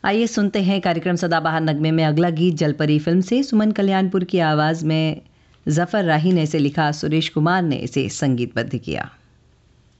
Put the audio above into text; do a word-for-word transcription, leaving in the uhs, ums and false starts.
आइए सुनते हैं कार्यक्रम सदाबहार नगमे में अगला गीत जलपरी फिल्म से। सुमन कल्याणपुर की आवाज़ में ज़फ़र राही ने इसे लिखा, सुरेश कुमार ने इसे संगीतबद्ध किया।